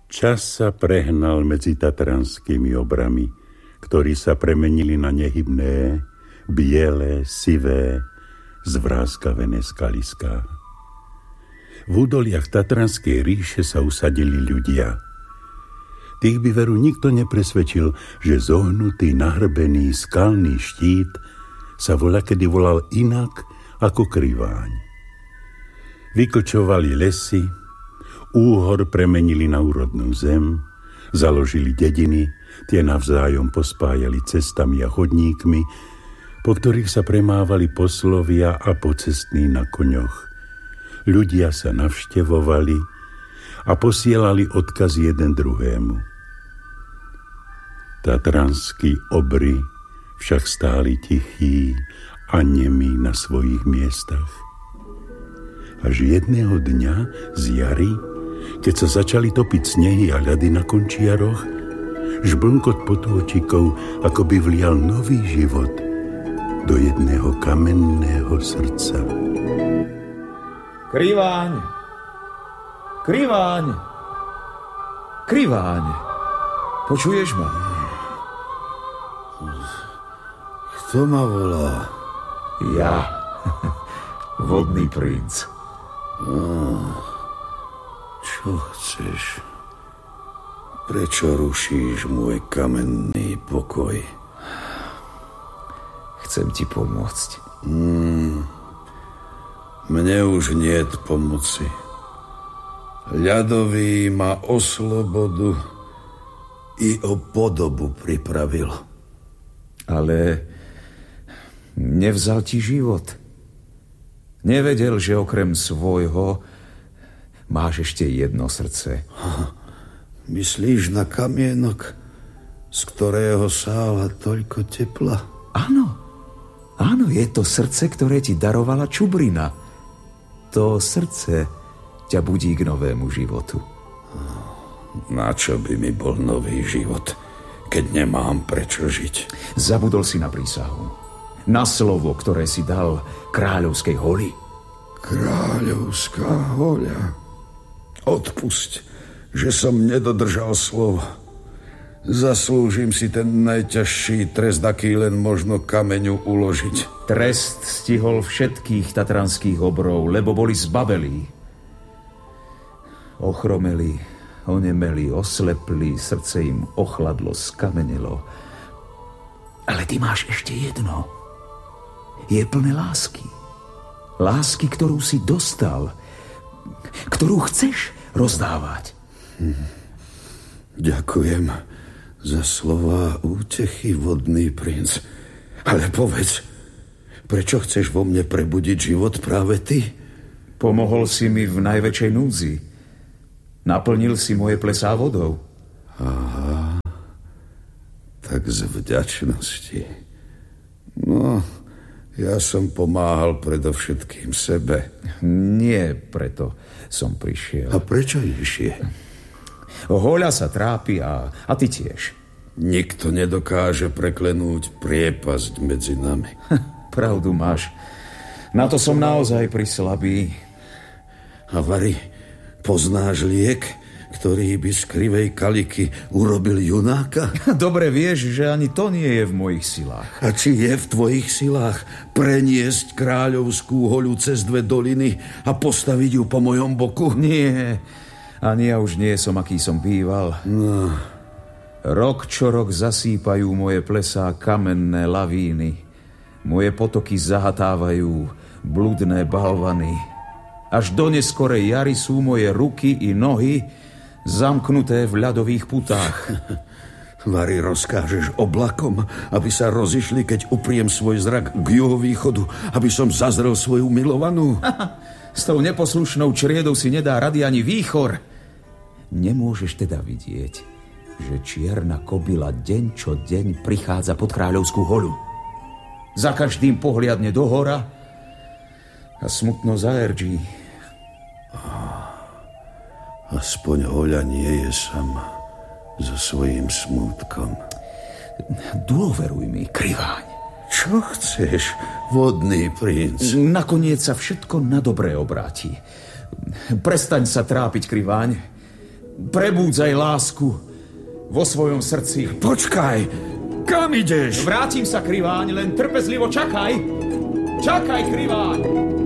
Čas sa prehnal medzi tatranskými obrami, ktorí sa premenili na nehybné, biele, sivé, zvráskavené skaliská. V údoliach Tatranskej ríše sa usadili ľudia. Tých by veru nikto nepresvedčil, že zohnutý, nahrbený, skalný štít sa voľakedy volal inak ako Kriváň. Vyklčovali lesy, úhor premenili na úrodnú zem, založili dediny, tie navzájom pospájali cestami a chodníkmi, po ktorých sa premávali poslovia a pocestní na koňoch. Ľudia sa navštevovali a posielali odkaz jeden druhému. Tatranskí obry však stáli tichí a nemí na svojich miestach. Až jedného dňa z jary, keď sa začali topiť snehy a ľady na končiaroch, žblnkot potôčikov ako by vlial nový život do jedného kamenného srdca. Kriváň! Kriváň! Kriváň! Počuješ ma? Kto ma volá? Ja. Vodný princ. Čo chceš? Prečo rušíš môj kamenný pokoj? Chcem ti pomôcť. Mne už niet pomoci. Ľadový ma o slobodu i o podobu pripravil. Ale nevzal ti život. Nevedel, že okrem svojho máš ešte jedno srdce. Myslíš na kamienok, z ktorého sála toľko tepla? Áno, je to srdce, ktoré ti darovala Čubrina. To srdce ťa budí k novému životu. Na čo by mi bol nový život, keď nemám prečo žiť? Zabudol si na prísahu. Na slovo, ktoré si dal kráľovskej holi. Kráľovská hoľa. Odpusť, že som nedodržal slovo. Zaslúžim si ten najťažší trest, aký len možno kameňu uložiť. Trest stihol všetkých tatranských obrov, lebo boli zbabelí. Ochromeli, onemeli, oslepli, srdce im ochladlo, skamenelo. Ale ty máš ešte jedno. Je plné lásky. Lásky, ktorú si dostal, ktorú chceš rozdávať. Ďakujem za slová útechy, vodný princ. Ale povedz, prečo chceš vo mne prebudiť život práve ty? Pomohol si mi v najväčšej núdzi. Naplnil si moje plesá vodou. Aha, tak z vďačnosti. No, ja som pomáhal predovšetkým sebe. Nie preto som prišiel. A prečo išie? Hoľa sa trápi a ty tiež. Nikto nedokáže preklenúť priepasť medzi nami. Pravdu máš. Na to som naozaj prislabý. A Vary, poznáš liek, ktorý by z krivej kaliky urobil junáka? Dobre vieš, že ani to nie je v mojich silách. A či je v tvojich silách preniesť kráľovskú hoľu cez 2 doliny a postaviť ju po mojom boku? Nie, ani ja už nie som, aký som býval. No. Rok čo rok zasýpajú moje plesá kamenné lavíny. Moje potoky zahatávajú bludné balvany. Až do neskorej jary sú moje ruky i nohy zamknuté v ľadových putách. Vary, rozkážeš oblakom, aby sa rozišli, keď upriem svoj zrak k juhovýchodu, aby som zazrel svoju milovanú? S tou neposlušnou čriedou si nedá rady ani výchor. Nemôžeš teda vidieť, že čierna kobila deň čo deň prichádza pod kráľovskú hoľu. Za každým pohliadne do hora a smutno zaerdží. Aspoň hoľa nie je sama so svojím smútkom. Dôveruj mi, Kriváň. Čo chceš, vodný princ? Nakoniec sa všetko na dobré obráti. Prestaň sa trápiť, Kriváň. Prebúdzaj lásku vo svojom srdci. Počkaj, kam ideš? Vrátim sa, Kriváň, len trpezlivo čakaj. Čakaj, Kriváň.